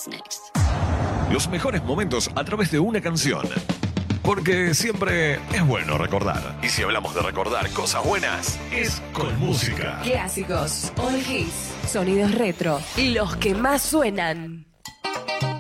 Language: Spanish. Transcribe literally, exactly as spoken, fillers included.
What's next? Los mejores momentos a través de una canción. Porque siempre es bueno recordar. Y si hablamos de recordar cosas buenas, es con música. Clásicos, all hits, sonidos retro y los que más suenan.